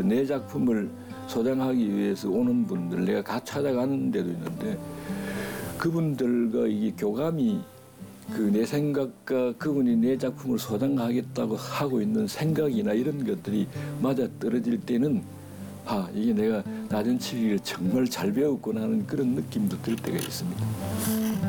내 작품을 소장하기 위해서 오는 분들 내가 가 찾아가는 데도 있는데 그분들과 이게 교감이 그 내 생각과 그분이 내 작품을 소장하겠다고 하고 있는 생각이나 이런 것들이 맞아 떨어질 때는 아 이게 내가 나전치기를 정말 잘 배웠구나 하는 그런 느낌도 들 때가 있습니다.